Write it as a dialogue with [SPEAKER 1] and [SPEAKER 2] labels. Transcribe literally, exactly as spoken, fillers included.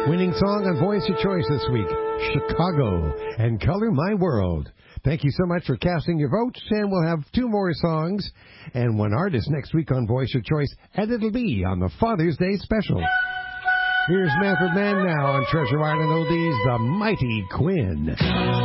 [SPEAKER 1] Winning song on Voice of Choice this week, Chicago and Color My World. Thank you so much for casting your votes, and we'll have two more songs and one artist next week on Voice of Choice, and it'll be on the Father's Day special. Here's Manfred Mann now on Treasure Island Oldies, The Mighty Quinn.